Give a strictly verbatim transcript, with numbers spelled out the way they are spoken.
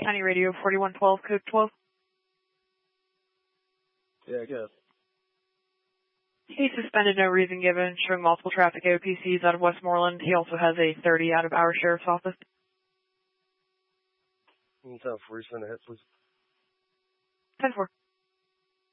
County Radio forty-one twelve, code twelve. Yeah, I guess. He's suspended, no reason given, showing multiple traffic O P Cs out of Westmoreland. He also has a thirty out of our sheriff's office. Anytime before you send a hit, please. ten four.